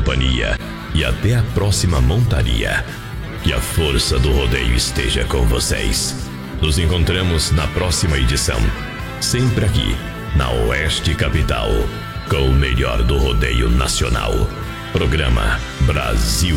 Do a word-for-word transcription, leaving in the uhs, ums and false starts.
companhia e até a próxima montaria. Que a força do rodeio esteja com vocês. Nos encontramos na próxima edição, sempre aqui, na Oeste Capital, com o melhor do rodeio nacional. Programa Brasil